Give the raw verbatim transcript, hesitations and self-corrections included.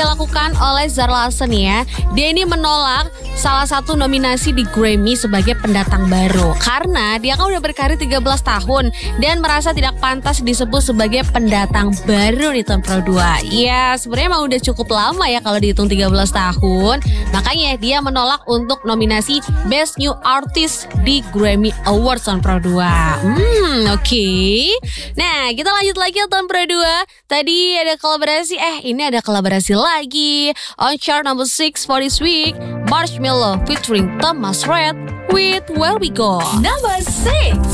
dilakukan oleh Zara Larsson ya. Dia ini menolak salah satu nominasi di Grammy sebagai pendatang baru karena dia kan udah berkarir tiga belas tahun dan merasa tidak pantas disebut sebagai pendatang baru di tahun Pro dua. Ya sebenarnya emang udah cukup lama ya kalau dihitung tiga belas tahun. Makanya dia menolak untuk nominasi Best New Artist di Grammy Awards tahun Pro dua. Hmm oke okay. Nah kita lanjut lagi tahun Pro dua. Tadi ada kolaborasi, eh ini ada kolaborasi lagi. On chart number six for this week, Marshmello featuring Thomas Rhett with Where We Go. Number six.